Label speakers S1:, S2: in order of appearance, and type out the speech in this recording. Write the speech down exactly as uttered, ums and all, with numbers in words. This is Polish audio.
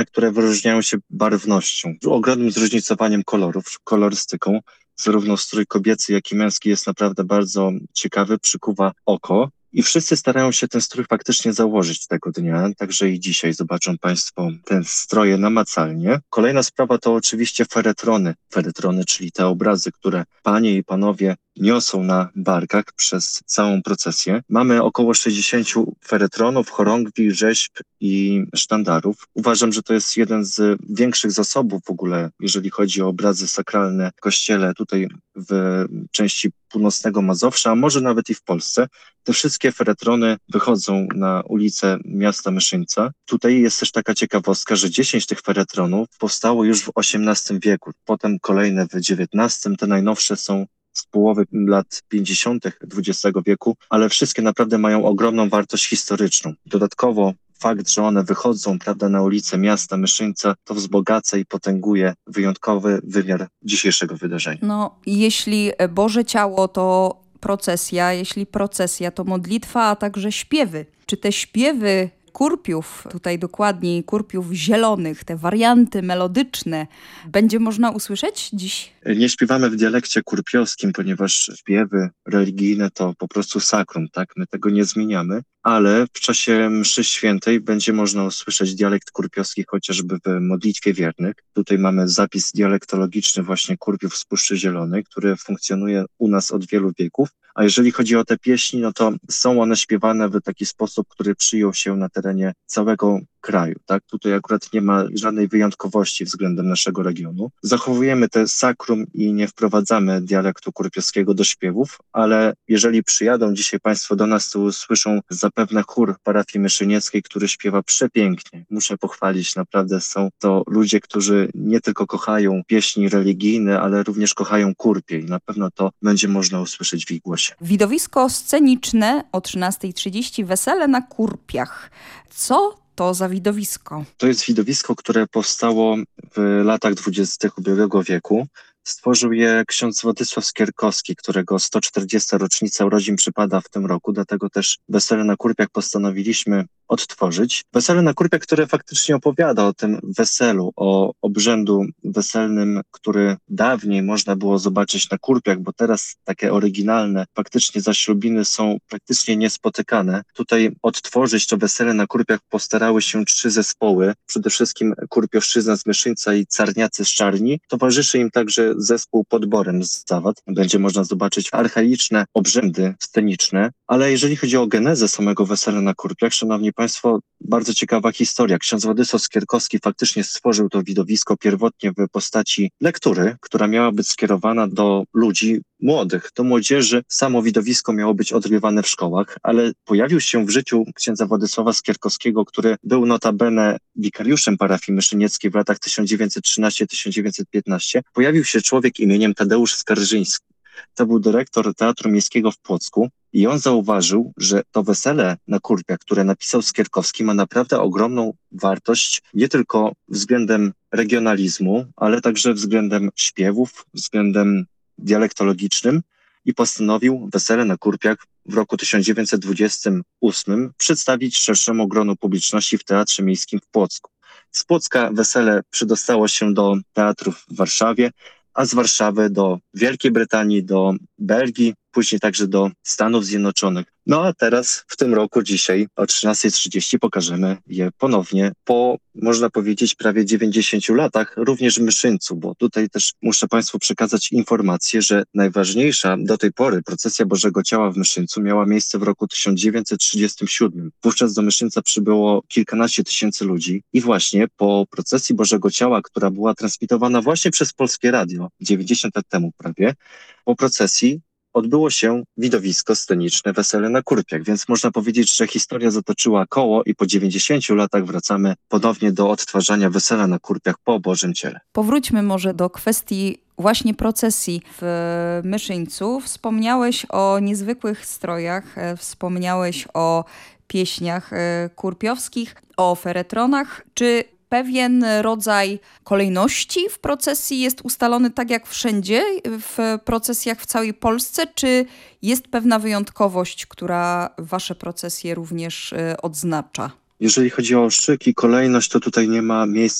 S1: które wyróżniają się barwnością, ogromnym zróżnicowaniem kolorów, kolorystyką. Zarówno strój kobiecy, jak i męski jest naprawdę bardzo ciekawy, przykuwa oko. I wszyscy starają się ten strój faktycznie założyć tego dnia, także i dzisiaj zobaczą Państwo te stroje namacalnie. Kolejna sprawa to oczywiście feretrony. Feretrony, czyli te obrazy, które panie i panowie niosą na barkach przez całą procesję. Mamy około sześćdziesiąt feretronów, chorągwi, rzeźb i sztandarów. Uważam, że to jest jeden z większych zasobów w ogóle, jeżeli chodzi o obrazy sakralne w kościele tutaj w części północnego Mazowsza, a może nawet i w Polsce. Te wszystkie feretrony wychodzą na ulicę miasta Myszyńca. Tutaj jest też taka ciekawostka, że dziesięć tych feretronów powstało już w osiemnastym wieku, potem kolejne w dziewiętnastym, te najnowsze są z połowy lat pięćdziesiątych dwudziestego wieku, ale wszystkie naprawdę mają ogromną wartość historyczną. Dodatkowo fakt, że one wychodzą, prawda, na ulicę miasta Myszyńca, to wzbogaca i potęguje wyjątkowy wymiar dzisiejszego wydarzenia.
S2: No, jeśli Boże Ciało to procesja, jeśli procesja to modlitwa, a także śpiewy. Czy te śpiewy kurpiów, tutaj dokładniej kurpiów zielonych, te warianty melodyczne, będzie można usłyszeć dziś?
S1: Nie śpiewamy w dialekcie kurpiowskim, ponieważ śpiewy religijne to po prostu sakrum, tak? My tego nie zmieniamy, ale w czasie mszy świętej będzie można usłyszeć dialekt kurpiowski chociażby w modlitwie wiernych. Tutaj mamy zapis dialektologiczny właśnie kurpiów z Puszczy Zielonej, który funkcjonuje u nas od wielu wieków. A jeżeli chodzi o te pieśni, no to są one śpiewane w taki sposób, który przyjął się na terenie całego kraju, tak? Tutaj akurat nie ma żadnej wyjątkowości względem naszego regionu. Zachowujemy te sakrum i nie wprowadzamy dialektu kurpiowskiego do śpiewów, ale jeżeli przyjadą dzisiaj Państwo do nas, to usłyszą zapewne chór parafii myszynieckiej, który śpiewa przepięknie. Muszę pochwalić, naprawdę są to ludzie, którzy nie tylko kochają pieśni religijne, ale również kochają kurpie i na pewno to będzie można usłyszeć w ich głosie.
S2: Widowisko sceniczne o trzynastej trzydzieści, wesele na kurpiach. Co to za widowisko?
S1: To jest widowisko, które powstało w latach dwudziestych ubiegłego wieku. Stworzył je ksiądz Władysław Skierkowski, którego sto czterdziesta rocznica urodzin przypada w tym roku, dlatego też Wesele na Kurpiach postanowiliśmy odtworzyć. Wesele na Kurpiach, które faktycznie opowiada o tym weselu, o obrzędu weselnym, który dawniej można było zobaczyć na Kurpiach, bo teraz takie oryginalne faktycznie zaślubiny są praktycznie niespotykane. Tutaj odtworzyć to Wesele na Kurpiach postarały się trzy zespoły, przede wszystkim Kurpiowszczyzna z Myszyńca i Carniacy z Czarni. Towarzyszy im także zespół Podborem z Zawad. Będzie można zobaczyć archaiczne obrzędy sceniczne, ale jeżeli chodzi o genezę samego Wesela na Kurpiach, szanowni Państwo, bardzo ciekawa historia. Ksiądz Władysław Skierkowski faktycznie stworzył to widowisko pierwotnie w postaci lektury, która miała być skierowana do ludzi młodych, do młodzieży. Samo widowisko miało być odgrywane w szkołach, ale pojawił się w życiu księdza Władysława Skierkowskiego, który był notabene wikariuszem parafii myszynieckiej w latach tysiąc dziewięćset trzynaście do tysiąc dziewięćset piętnaście. Pojawił się człowiek imieniem Tadeusz Skarżyński. To był dyrektor Teatru Miejskiego w Płocku i on zauważył, że to Wesele na Kurpiach, które napisał Skierkowski, ma naprawdę ogromną wartość nie tylko względem regionalizmu, ale także względem śpiewów, względem dialektologicznym i postanowił Wesele na Kurpiach w roku tysiąc dziewięćset dwudziestym ósmym przedstawić szerszemu gronu publiczności w Teatrze Miejskim w Płocku. Z Płocka wesele przedostało się do teatrów w Warszawie, a z Warszawy do Wielkiej Brytanii, do Belgii, później także do Stanów Zjednoczonych. No a teraz w tym roku dzisiaj o trzynastej trzydzieści pokażemy je ponownie po, można powiedzieć, prawie dziewięćdziesięciu latach, również w Myszyńcu, bo tutaj też muszę Państwu przekazać informację, że najważniejsza do tej pory procesja Bożego Ciała w Myszyńcu miała miejsce w roku tysiąc dziewięćset trzydziestym siódmym. Wówczas do Myszyńca przybyło kilkanaście tysięcy ludzi i właśnie po procesji Bożego Ciała, która była transmitowana właśnie przez Polskie Radio dziewięćdziesiąt lat temu prawie, po procesji odbyło się widowisko sceniczne Wesele na Kurpiach, więc można powiedzieć, że historia zatoczyła koło i po dziewięćdziesięciu latach wracamy ponownie do odtwarzania Wesela na Kurpiach po Bożym Ciele.
S2: Powróćmy może do kwestii właśnie procesji w Myszyńcu. Wspomniałeś o niezwykłych strojach, wspomniałeś o pieśniach kurpiowskich, o feretronach. Czy pewien rodzaj kolejności w procesji jest ustalony tak jak wszędzie w procesjach w całej Polsce, czy jest pewna wyjątkowość, która wasze procesje również odznacza?
S1: Jeżeli chodzi o szyk i kolejność, to tutaj nie ma miejsca